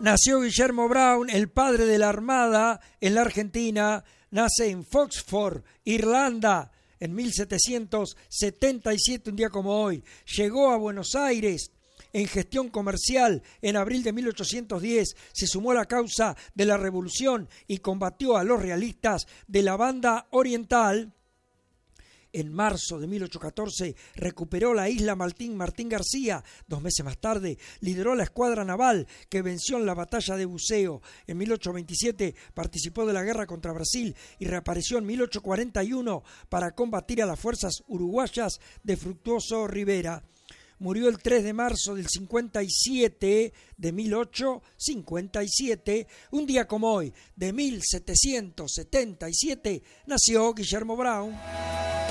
Nació Guillermo Brown, el padre de la Armada en la Argentina. Nace en Foxford, Irlanda, en 1777, un día como hoy. Llegó a Buenos Aires en gestión comercial en abril de 1810. Se sumó a la causa de la Revolución y combatió a los realistas de la Banda Oriental. En marzo de 1814 recuperó la isla Martín García. 2 meses más tarde lideró la escuadra naval que venció en la batalla de Buceo. En 1827 participó de la guerra contra Brasil y reapareció en 1841 para combatir a las fuerzas uruguayas de Fructuoso Rivera. Murió el 3 de marzo del 57 de 1857. Un día como hoy, de 1777, nació Guillermo Brown.